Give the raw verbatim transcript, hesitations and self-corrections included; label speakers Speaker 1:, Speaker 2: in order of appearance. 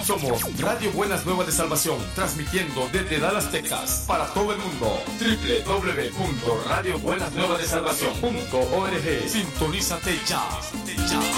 Speaker 1: Somos Radio Buenas Nuevas de Salvación, transmitiendo desde Dallas, Texas, para todo el mundo. doble u doble u doble u punto radio buenas nuevas de salvación punto org. Sintonízate ya.